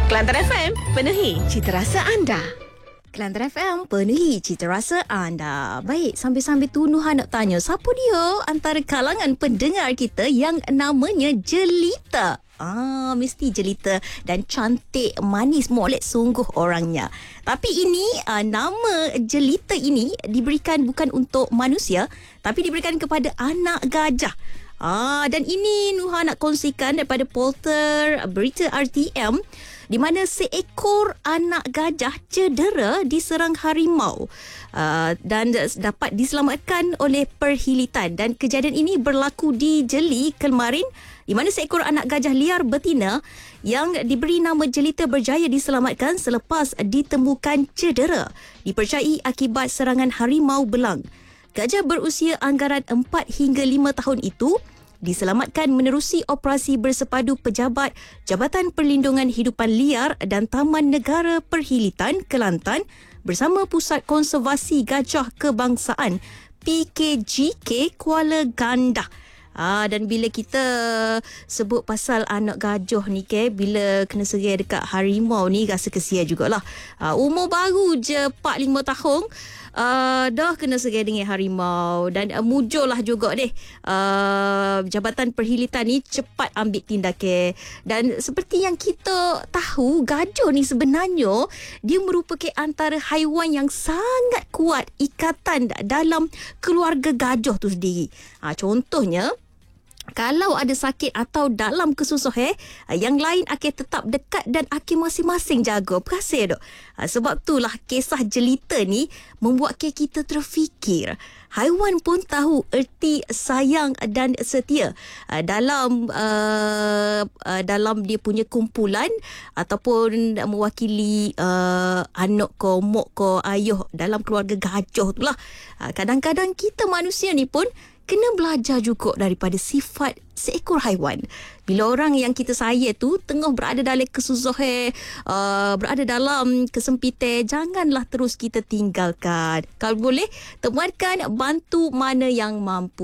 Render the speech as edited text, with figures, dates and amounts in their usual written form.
Kelantan FM, penuhi cita rasa anda. Kelantan FM penuhi cita rasa anda. Baik, sambil-sambil tunuhan nak tanya, siapa dia antara kalangan pendengar kita yang namanya Jelita? Mesti jelita dan cantik, manis, molek sungguh orangnya. Tapi ini nama Jelita ini diberikan bukan untuk manusia, tapi diberikan kepada anak gajah. Dan ini Nuha nak kongsikan daripada portal berita RTM, di mana seekor anak gajah cedera diserang harimau dan dapat diselamatkan oleh perhilitan. Dan kejadian ini berlaku di Jeli kemarin, di mana seekor anak gajah liar betina yang diberi nama Jelita berjaya diselamatkan selepas ditemukan cedera, dipercayai akibat serangan harimau belang. Gajah berusia anggaran 4 hingga 5 tahun itu diselamatkan menerusi operasi bersepadu pejabat Jabatan Perlindungan Hidupan Liar dan Taman Negara Perhilitan Kelantan bersama Pusat Konservasi Gajah Kebangsaan PKGK Kuala Gandah. Dan bila kita sebut pasal anak gajah ni bila kena serai dekat harimau ni, rasa kesian jugalah. Umur baru je 4-5 tahun, dah kena serai dengan harimau. Dan mujurlah juga Jabatan Perhilitan ni cepat ambil tindakan. Dan seperti yang kita tahu, gajah ni sebenarnya dia merupakan antara haiwan yang sangat kuat ikatan dalam keluarga gajah tu sendiri. Contohnya, kalau ada sakit atau dalam kesusahan, yang lain akan tetap dekat dan akan masing-masing jaga. Perasan tak? Sebab itulah kisah Jelita ni membuatkan kita terfikir. Haiwan pun tahu erti sayang dan setia dalam dia punya kumpulan ataupun mewakili anak ko, mak ko, ayah dalam keluarga gajah tu lah. Kadang-kadang kita manusia ni pun kena belajar juga daripada sifat seekor haiwan. Bila orang yang kita sayang tu tengah berada dalam kesusahan, berada dalam kesempitan, janganlah terus kita tinggalkan. Kalau boleh, temukan bantu mana yang mampu.